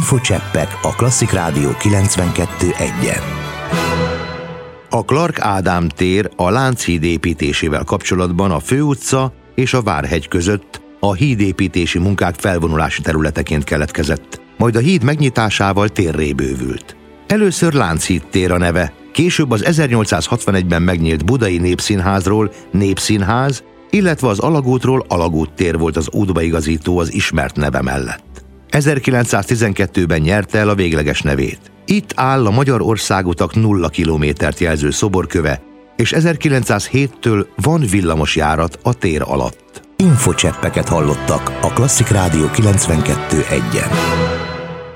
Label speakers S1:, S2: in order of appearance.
S1: Infocseppek a Klasszik Rádió 92.1-en. A Clark Ádám tér a Lánchíd építésével kapcsolatban a Főutca és a Várhegy között a hídépítési munkák felvonulási területeként keletkezett, majd a híd megnyitásával térré bővült. Először Lánchíd tér a neve, később az 1861-ben megnyílt Budai Népszínházról Népszínház, illetve az Alagútról Alagút tér volt az útbaigazító az ismert neve mellett. 1912-ben nyerte el a végleges nevét. Itt áll a Magyar Országutak 0 kilométert jelző szoborköve, és 1907-től van villamosjárat a tér alatt. Infocseppeket hallottak a Klasszik Rádió 92.1-en.